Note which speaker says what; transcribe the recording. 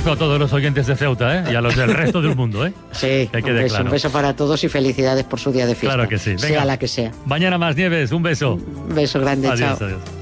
Speaker 1: beso a todos los oyentes de Ceuta, ¿eh? Y a los del resto del mundo, ¿eh?
Speaker 2: Sí, un beso para todos y felicidades por su día de fiesta.
Speaker 1: Claro que sí. Venga.
Speaker 2: Sea la que sea.
Speaker 1: Mañana más, Nieves, un beso.
Speaker 2: Un beso grande,
Speaker 1: adiós,
Speaker 2: chao.
Speaker 1: Adiós.